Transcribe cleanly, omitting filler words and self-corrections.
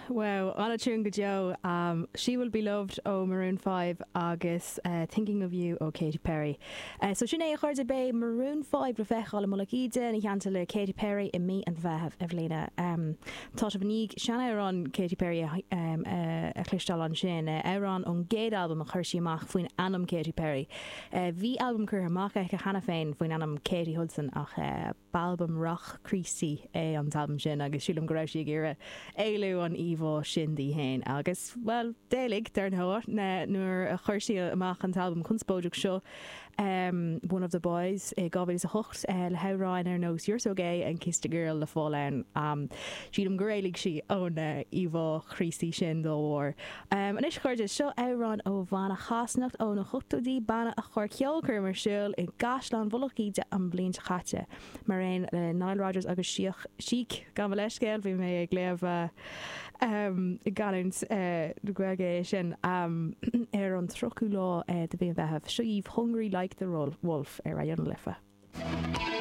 Wow, Anna tune go Joe. She Will Be Loved ó Maroon 5 agus Thinking of You ó Katy Perry. So sinné a chuirde bé Maroon 5 le feáil mula ide na cheanta le Katy Perry i mí an bheitheh Evelina. Tá se bhníg seanna ar an Katy Perry a chlistal an sin ar an géad album a chuirsí amach faoin anam Katy Perry. Bhí album chur amach ag a chana féin faoin anam Katie Hudson ach balbum Rock Creasy an album sin agus siúlam go raibh sí ggéire éilú an íomh sin dí hain agus well délig dar nóir nuair a chuirsí amach an album chunspóideach seo One of the Boys gábhfuil a hocht le heráin ar nós You're So Gay and Kissed a Girl le fáin siúlam go réigh si ón íomh chrísí sin dóhór an is chuirde seo érán ó bhana chasnacht ó na chutúdaí banna a chuir ceolcur mar siúil i gaslan bholachíide an blin chatte mar réon Nile Rodgers agus Chic gan leiscéil bhí mé ag léamh galint de gwelge sin ar an trochu lá de bhíon bheitheh She's Hungry Like the Wolf ar a dhéanana lifa.